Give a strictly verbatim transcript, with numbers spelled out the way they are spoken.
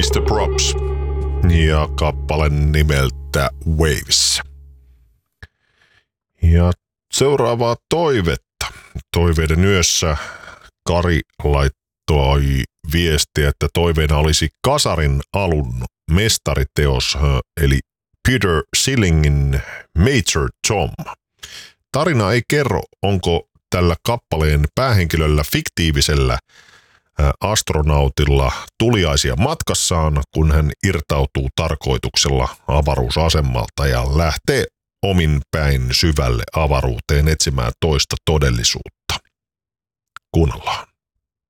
mister Props ja kappale nimeltä Waves. Ja seuraavaa toivetta. Toiveiden yössä Kari laittoi viestiä, että toiveena olisi Kasarin alun mestariteos, eli Peter Sillingin Major Tom. Tarina ei kerro, onko tällä kappaleen päähenkilöllä fiktiivisellä astronautilla tuliaisia matkassaan, kun hän irtautuu tarkoituksella avaruusasemalta ja lähtee omin päin syvälle avaruuteen etsimään toista todellisuutta. Kuunnellaan.